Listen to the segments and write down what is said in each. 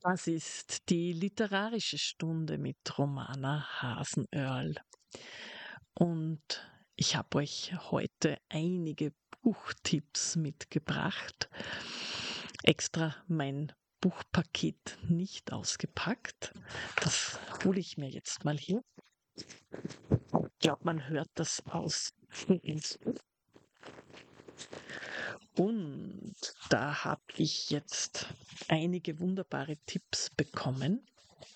Das ist die literarische Stunde mit Romana Hasenöhrl. Und ich habe euch heute einige Buchtipps mitgebracht. Extra mein Buchpaket nicht ausgepackt. Das hole ich mir jetzt mal hier. Ich glaube, man hört das aus. Und da habe ich jetzt einige wunderbare Tipps bekommen.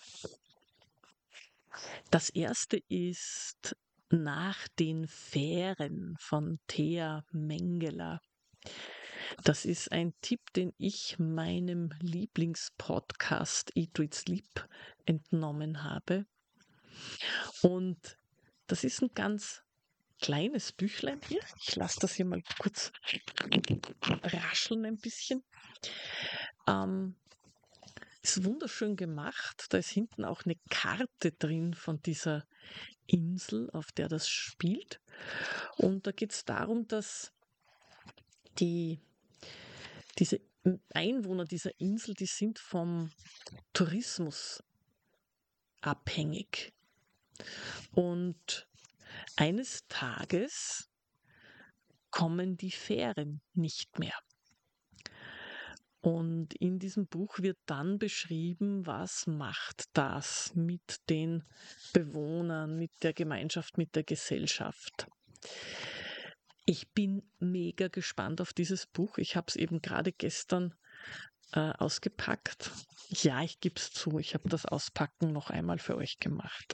Das erste ist Nach den Fähren von Thea Mengeler. Das ist ein Tipp, den ich meinem Lieblingspodcast Eat, Read, Sleep entnommen habe. Und das ist ein ganz kleines Büchlein hier. Ich lasse das hier mal kurz rascheln ein bisschen. Ähm, Ist wunderschön gemacht. Da ist hinten auch eine Karte drin von dieser Insel, auf der das spielt. Und da geht es darum, dass die, diese Einwohner dieser Insel, die sind vom Tourismus abhängig. Und eines Tages kommen die Fähren nicht mehr. Und in diesem Buch wird dann beschrieben, was macht das mit den Bewohnern, mit der Gemeinschaft, mit der Gesellschaft. Ich bin mega gespannt auf dieses Buch. Ich habe es eben gerade gestern ausgepackt. Ja, ich gebe es zu, ich habe das Auspacken noch einmal für euch gemacht.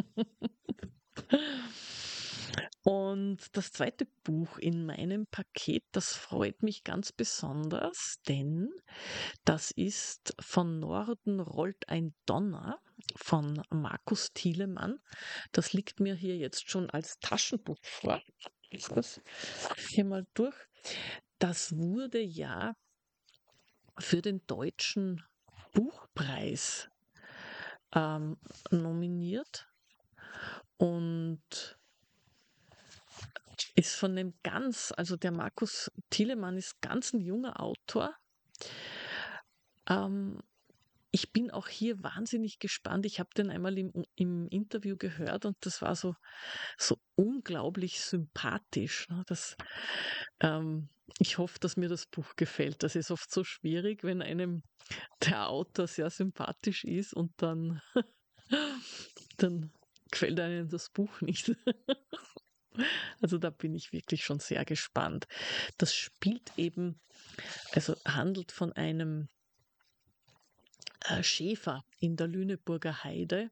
Und das zweite Buch in meinem Paket, das freut mich ganz besonders, denn das ist Von Norden rollt ein Donner von Markus Thielemann. Das liegt mir hier jetzt schon als Taschenbuch vor. Ist das hier mal durch? Das wurde ja für den Deutschen Buchpreis ähm, nominiert und ist von dem also der Markus Thielemann ist ganz ein junger Autor. Ähm, Ich bin auch hier wahnsinnig gespannt. Ich habe den einmal im Interview gehört und das war so unglaublich sympathisch. Ne? Ich hoffe, dass mir das Buch gefällt. Das ist oft so schwierig, wenn einem der Autor sehr sympathisch ist und dann gefällt einem das Buch nicht. Also da bin ich wirklich schon sehr gespannt. Das spielt eben, also handelt von einem Schäfer in der Lüneburger Heide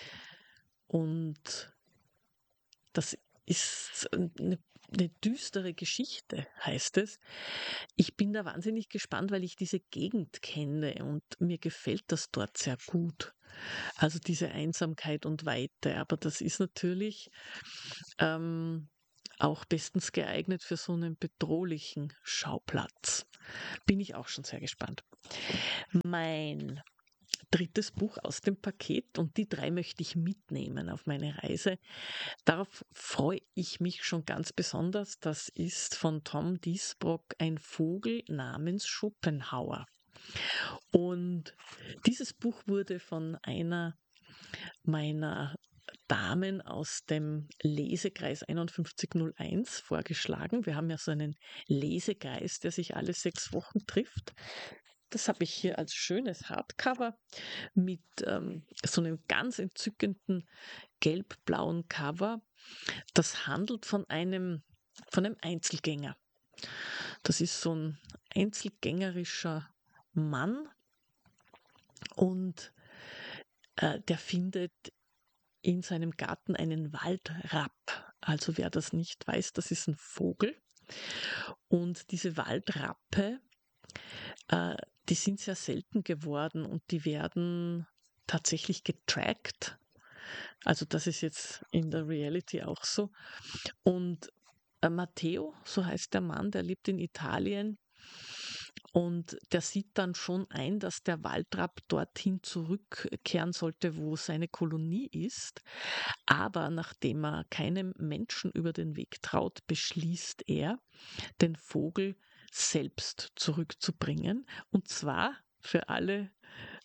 und das ist eine düstere Geschichte, heißt es. Ich bin da wahnsinnig gespannt, weil ich diese Gegend kenne und mir gefällt das dort sehr gut. Also diese Einsamkeit und Weite. Aber das ist natürlich ähm, auch bestens geeignet für so einen bedrohlichen Schauplatz. Bin ich auch schon sehr gespannt. Mein drittes Buch aus dem Paket und die drei möchte ich mitnehmen auf meine Reise. Darauf freue ich mich schon ganz besonders. Das ist von Tom Diesbrock Ein Vogel namens Schopenhauer. Und dieses Buch wurde von einer meiner Damen aus dem Lesekreis 5101 vorgeschlagen. Wir haben ja so einen Lesekreis, der sich alle 6 Wochen trifft. Das habe ich hier als schönes Hardcover mit so einem ganz entzückenden gelb-blauen Cover. Das handelt von einem Einzelgänger. Das ist so ein einzelgängerischer Mann und der findet in seinem Garten einen Waldrapp. Also wer das nicht weiß, das ist ein Vogel. Und diese Waldrappe, äh, die sind sehr selten geworden und die werden tatsächlich getrackt. Also das ist jetzt in der Reality auch so. Und Matteo, so heißt der Mann, der lebt in Italien und der sieht dann schon ein, dass der Waldrapp dorthin zurückkehren sollte, wo seine Kolonie ist. Aber nachdem er keinem Menschen über den Weg traut, beschließt er, den Vogel selbst zurückzubringen. Und zwar für alle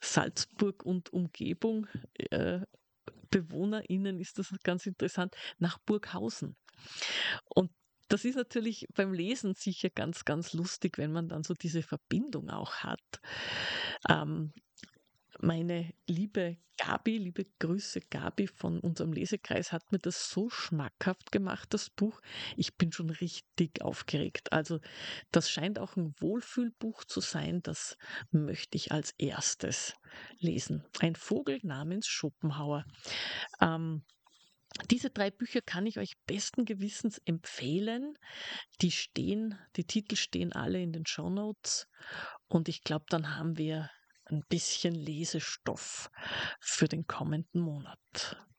Salzburg und Umgebung, äh, BewohnerInnen ist das ganz interessant, nach Burghausen. Und das ist natürlich beim Lesen sicher ganz, ganz lustig, wenn man dann so diese Verbindung auch hat. Ähm, Meine liebe Gabi, liebe Grüße Gabi von unserem Lesekreis, hat mir das so schmackhaft gemacht, das Buch. Ich bin schon richtig aufgeregt. Also das scheint auch ein Wohlfühlbuch zu sein. Das möchte ich als erstes lesen. Ein Vogel namens Schopenhauer. Ähm, Diese 3 Bücher kann ich euch besten Gewissens empfehlen. Die Titel stehen alle in den Shownotes und ich glaube, dann haben wir ein bisschen Lesestoff für den kommenden Monat.